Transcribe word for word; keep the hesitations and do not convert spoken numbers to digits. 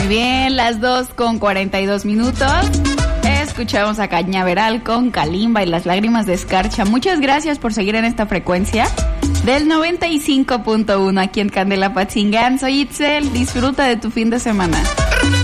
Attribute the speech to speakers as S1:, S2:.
S1: Muy bien, las dos con cuarenta y dos minutos. Escuchamos a Cañaveral con Kalimba y Las Lágrimas de Escarcha. Muchas gracias por seguir en esta frecuencia del noventa y cinco punto uno aquí en Candela Patzingán. Soy Itzel, disfruta de tu fin de semana.